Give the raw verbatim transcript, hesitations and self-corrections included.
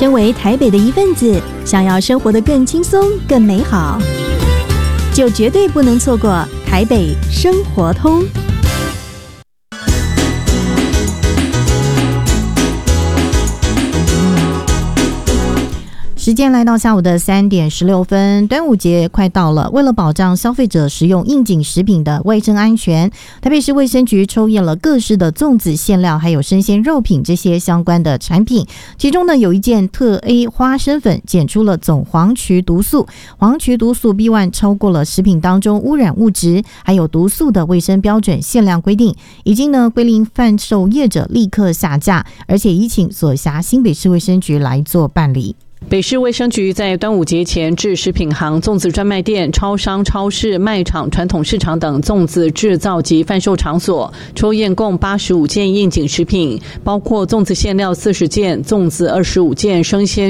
身为台北的一份子，想要生活得更轻松、更美好，就绝对不能错过台北生活通。 时间来到下午的三点十六分，端午节快到了。为了保障消费者食用应景食品的卫生安全，台北市卫生局抽验了各式的粽子馅料还有生鲜肉品这些相关的产品，其中呢有一件特 A 花生粉检出了总黄曲毒素，黄曲毒素 B 一 超过了食品当中污染物质还有毒素的卫生标准限量规定，已经呢规令贩售业者立刻下架，而且已请所辖新北市卫生局来做办理。 北市卫生局在端午节前至食品行、粽子专卖店、超商、超市、卖场、传统市场等粽子制造及贩售场所抽验共八十五件应景食品，包括粽子馅料四十件、粽子二十五件、生鲜